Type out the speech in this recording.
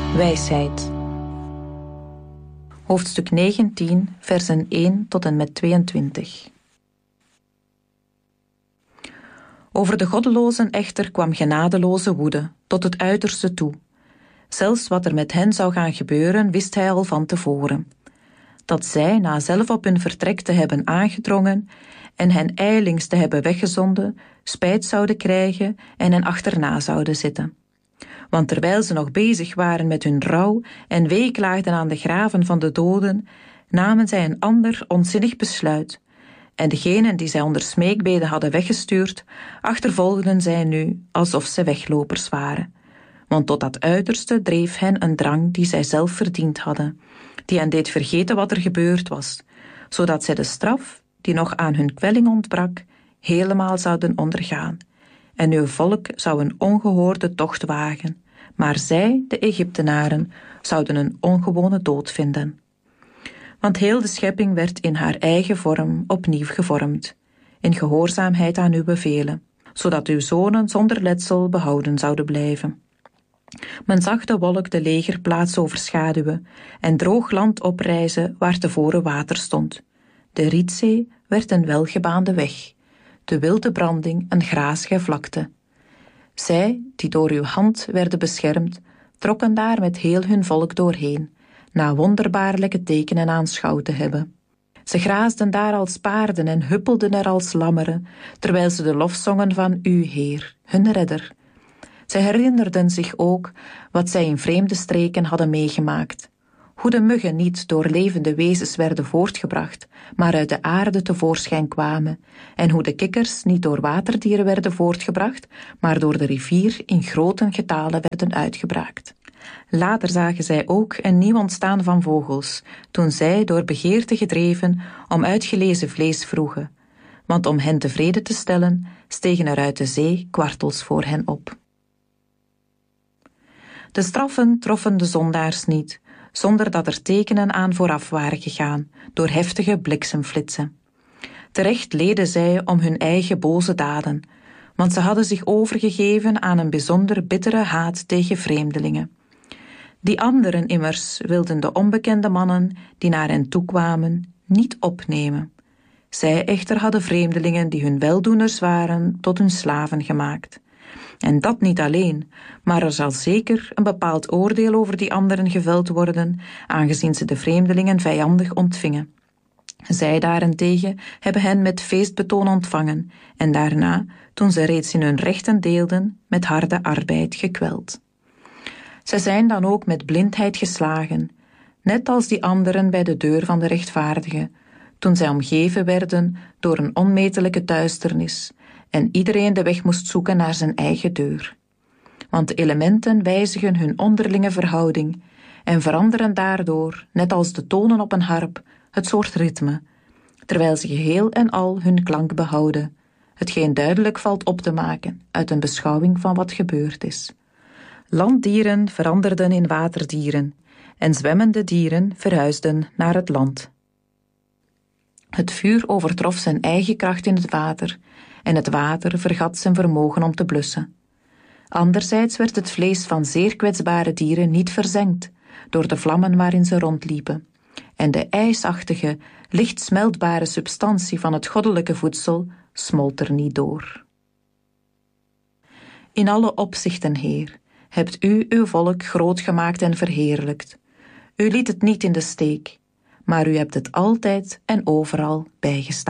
Wijsheid. Hoofdstuk 19, versen 1 tot en met 22. Over de goddelozen echter kwam genadeloze woede, tot het uiterste toe. Zelfs wat er met hen zou gaan gebeuren, wist hij al van tevoren. Dat zij, na zelf op hun vertrek te hebben aangedrongen en hen ijlings te hebben weggezonden, spijt zouden krijgen en hen achterna zouden zitten. Want terwijl ze nog bezig waren met hun rouw en weeklaagden aan de graven van de doden, namen zij een ander onzinnig besluit. En degenen die zij onder smeekbeden hadden weggestuurd, achtervolgden zij nu alsof zij weglopers waren. Want tot dat uiterste dreef hen een drang die zij zelf verdiend hadden, die hen deed vergeten wat er gebeurd was, zodat zij de straf, die nog aan hun kwelling ontbrak, helemaal zouden ondergaan. En uw volk zou een ongehoorde tocht wagen, maar zij, de Egyptenaren, zouden een ongewone dood vinden. Want heel de schepping werd in haar eigen vorm opnieuw gevormd, in gehoorzaamheid aan uw bevelen, zodat uw zonen zonder letsel behouden zouden blijven. Men zag de wolk de legerplaats overschaduwen en droog land oprijzen waar tevoren water stond. De Rietzee werd een welgebaande weg, de wilde branding een grazige vlakte. Zij, die door uw hand werden beschermd, trokken daar met heel hun volk doorheen, na wonderbaarlijke tekenen aanschouwd te hebben. Ze graasden daar als paarden en huppelden er als lammeren, terwijl ze de lof zongen van uw Heer, hun redder. Zij herinnerden zich ook wat zij in vreemde streken hadden meegemaakt. Hoe de muggen niet door levende wezens werden voortgebracht, maar uit de aarde tevoorschijn kwamen, en hoe de kikkers niet door waterdieren werden voortgebracht, maar door de rivier in grote getalen werden uitgebraakt. Later zagen zij ook een nieuw ontstaan van vogels, toen zij door begeerte gedreven om uitgelezen vlees vroegen, want om hen tevreden te stellen, stegen er uit de zee kwartels voor hen op. De straffen troffen de zondaars niet, zonder dat er tekenen aan vooraf waren gegaan, door heftige bliksemflitsen. Terecht leden zij om hun eigen boze daden, want ze hadden zich overgegeven aan een bijzonder bittere haat tegen vreemdelingen. Die anderen immers wilden de onbekende mannen die naar hen toekwamen niet opnemen. Zij echter hadden vreemdelingen die hun weldoeners waren tot hun slaven gemaakt. En dat niet alleen, maar er zal zeker een bepaald oordeel over die anderen geveld worden, aangezien ze de vreemdelingen vijandig ontvingen. Zij daarentegen hebben hen met feestbetoon ontvangen en daarna, toen ze reeds in hun rechten deelden, met harde arbeid gekweld. Zij zijn dan ook met blindheid geslagen, net als die anderen bij de deur van de rechtvaardige, toen zij omgeven werden door een onmetelijke duisternis en iedereen de weg moest zoeken naar zijn eigen deur. Want de elementen wijzigen hun onderlinge verhouding en veranderen daardoor, net als de tonen op een harp, het soort ritme, terwijl ze geheel en al hun klank behouden, hetgeen duidelijk valt op te maken uit een beschouwing van wat gebeurd is. Landdieren veranderden in waterdieren en zwemmende dieren verhuisden naar het land. Het vuur overtrof zijn eigen kracht in het water en het water vergat zijn vermogen om te blussen. Anderzijds werd het vlees van zeer kwetsbare dieren niet verzengd door de vlammen waarin ze rondliepen, en de ijsachtige, licht smeltbare substantie van het goddelijke voedsel smolt er niet door. In alle opzichten, Heer, hebt u uw volk groot gemaakt en verheerlijkt. U liet het niet in de steek, maar u hebt het altijd en overal bijgestaan.